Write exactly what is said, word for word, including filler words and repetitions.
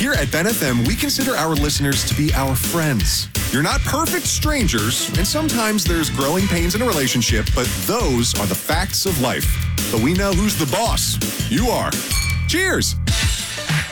Here at Ben F M, we consider our listeners to be our friends. You're not perfect strangers, and sometimes there's growing pains in a relationship, but those are the facts of life. But we know who's the boss. You are. Cheers!